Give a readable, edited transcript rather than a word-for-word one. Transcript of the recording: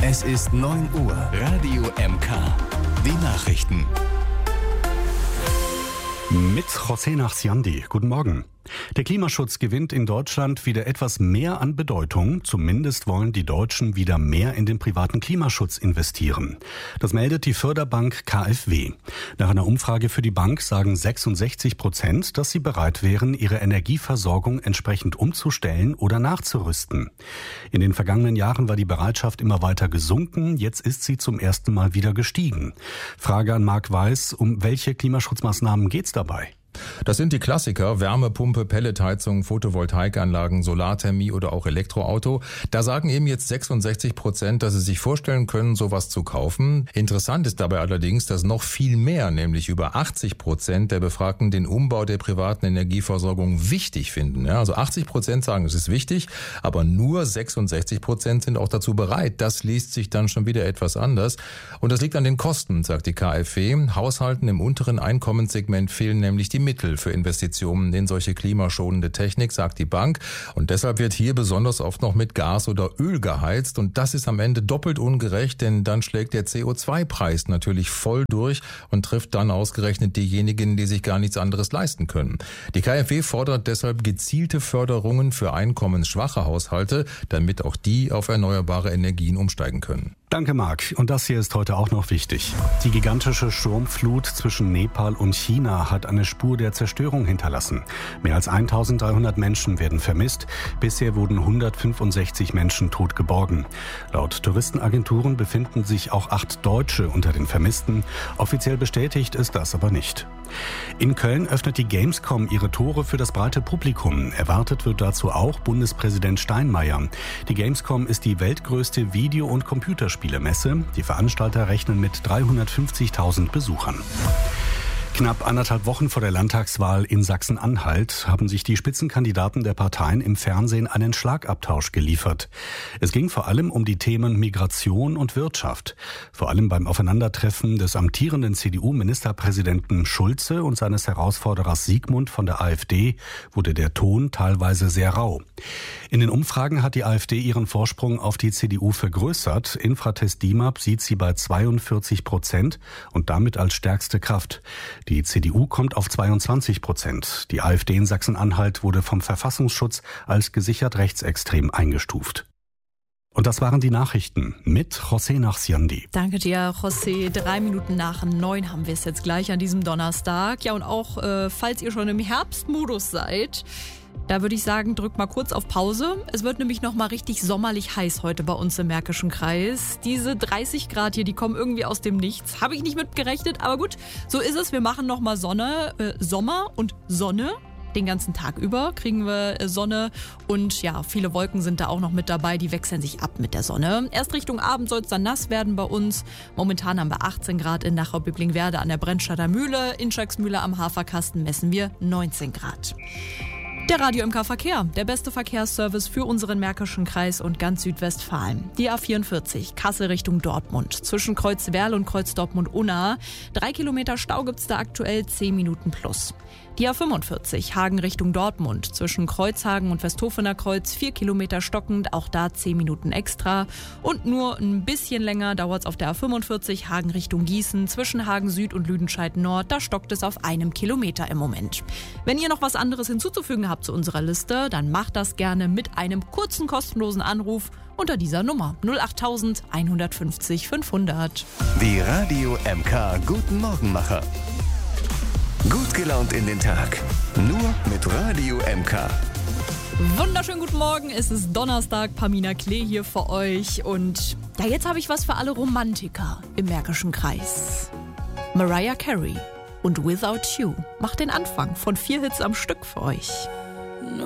Es ist 9 Uhr. Radio MK. Die Nachrichten. Mit José Nachsiandi. Guten Morgen. Der Klimaschutz gewinnt in Deutschland wieder etwas mehr an Bedeutung. Zumindest wollen die Deutschen wieder mehr in den privaten Klimaschutz investieren. Das meldet die Förderbank KfW. Nach einer Umfrage für die Bank sagen 66%, dass sie bereit wären, ihre Energieversorgung entsprechend umzustellen oder nachzurüsten. In den vergangenen Jahren war die Bereitschaft immer weiter gesunken. Jetzt ist sie zum ersten Mal wieder gestiegen. Frage an Marc Weiß: Um welche Klimaschutzmaßnahmen geht's dabei? Das sind die Klassiker: Wärmepumpe, Pelletheizung, Photovoltaikanlagen, Solarthermie oder auch Elektroauto. Da sagen eben jetzt 66%, dass sie sich vorstellen können, sowas zu kaufen. Interessant ist dabei allerdings, dass noch viel mehr, nämlich über 80% der Befragten, den Umbau der privaten Energieversorgung wichtig finden. Ja, also 80% sagen, es ist wichtig, aber nur 66% sind auch dazu bereit. Das liest sich dann schon wieder etwas anders. Und das liegt an den Kosten, sagt die KfW. Haushalten im unteren Einkommenssegment fehlen nämlich die Mittel für Investitionen in solche klimaschonende Technik, sagt die Bank. Und deshalb wird hier besonders oft noch mit Gas oder Öl geheizt. Und das ist am Ende doppelt ungerecht, denn dann schlägt der CO2-Preis natürlich voll durch und trifft dann ausgerechnet diejenigen, die sich gar nichts anderes leisten können. Die KfW fordert deshalb gezielte Förderungen für einkommensschwache Haushalte, damit auch die auf erneuerbare Energien umsteigen können. Danke, Marc. Und das hier ist heute auch noch wichtig. Die gigantische Sturmflut zwischen Nepal und China hat eine Spur der Zerstörung hinterlassen. Mehr als 1300 Menschen werden vermisst. Bisher wurden 165 Menschen tot geborgen. Laut Touristenagenturen befinden sich auch 8 Deutsche unter den Vermissten. Offiziell bestätigt ist das aber nicht. In Köln öffnet die Gamescom ihre Tore für das breite Publikum. Erwartet wird dazu auch Bundespräsident Steinmeier. Die Gamescom ist die weltgrößte Video- und Computerspielemesse. Die Veranstalter rechnen mit 350.000 Besuchern. Knapp 1,5 Wochen vor der Landtagswahl in Sachsen-Anhalt haben sich die Spitzenkandidaten der Parteien im Fernsehen einen Schlagabtausch geliefert. Es ging vor allem um die Themen Migration und Wirtschaft. Vor allem beim Aufeinandertreffen des amtierenden CDU-Ministerpräsidenten Schulze und seines Herausforderers Siegmund von der AfD wurde der Ton teilweise sehr rau. In den Umfragen hat die AfD ihren Vorsprung auf die CDU vergrößert. Infratest DIMAP sieht sie bei 42% und damit als stärkste Kraft. Die CDU kommt auf 22%. Die AfD in Sachsen-Anhalt wurde vom Verfassungsschutz als gesichert rechtsextrem eingestuft. Und das waren die Nachrichten mit José Nachsiandi. Danke dir, José. 3 Minuten nach 9 haben wir es jetzt gleich an diesem Donnerstag. Ja, und auch falls ihr schon im Herbstmodus seid, da würde ich sagen, drückt mal kurz auf Pause. Es wird nämlich noch mal richtig sommerlich heiß heute bei uns im Märkischen Kreis. Diese 30 Grad hier, die kommen irgendwie aus dem Nichts. Habe ich nicht mitgerechnet, aber gut, so ist es. Wir machen noch mal Sommer und Sonne. Den ganzen Tag über kriegen wir Sonne und ja, viele Wolken sind da auch noch mit dabei, die wechseln sich ab mit der Sonne. Erst Richtung Abend soll es dann nass werden bei uns. Momentan haben wir 18 Grad in Nachau-Biblingenwerder an der Brennstadter Mühle. In Schöcksmühle am Haferkasten messen wir 19 Grad. Der Radio MK Verkehr, der beste Verkehrsservice für unseren Märkischen Kreis und ganz Südwestfalen. Die A44, Kassel Richtung Dortmund, zwischen Kreuzwerl und Kreuz Dortmund-Unna. 3 Kilometer Stau gibt's da aktuell, 10 Minuten plus. Die A45, Hagen Richtung Dortmund, zwischen Kreuzhagen und Westhofener Kreuz, 4 Kilometer stockend, auch da 10 Minuten extra. Und nur ein bisschen länger dauert's auf der A45, Hagen Richtung Gießen, zwischen Hagen Süd und Lüdenscheid Nord, da stockt es auf 1 Kilometer im Moment. Wenn ihr noch was anderes hinzuzufügen habt zu unserer Liste, dann macht das gerne mit einem kurzen kostenlosen Anruf unter dieser Nummer 08000 150 500. Die Radio MK Guten Morgenmacher. Gut gelaunt in den Tag. Nur mit Radio MK. Wunderschönen guten Morgen, es ist Donnerstag, Pamina Klee hier für euch. Und ja, jetzt habe ich was für alle Romantiker im Märkischen Kreis. Mariah Carey und Without You macht den Anfang von 4 Hits am Stück für euch.